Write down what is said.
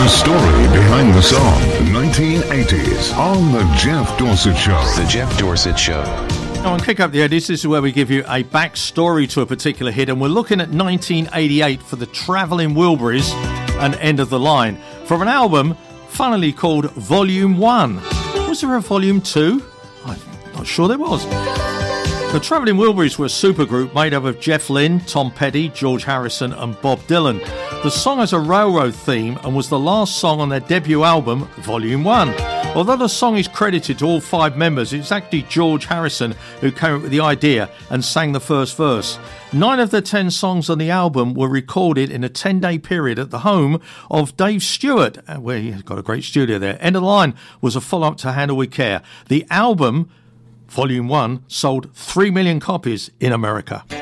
The story behind the song, 1980s, on The Jeff Dorsett Show. The Jeff Dorsett Show. Now, on Kick Up the Eddies, this is where we give you a backstory to a particular hit, and we're looking at 1988 for the Travelling Wilburys and End of the Line, from an album funnily called Volume 1. Was there a Volume 2? I'm not sure there was. The Travelling Wilburys were a supergroup made up of Jeff Lynne, Tom Petty, George Harrison and Bob Dylan. The song has a railroad theme and was the last song on their debut album, Volume 1. Although the song is credited to all 5 members, it's actually George Harrison who came up with the idea and sang the first verse. 9 of the 10 songs on the album were recorded in a 10-day period at the home of Dave Stewart, where he got a great studio there. End of the Line was a follow-up to Handle With Care. The album, Volume 1, sold 3 million copies in America.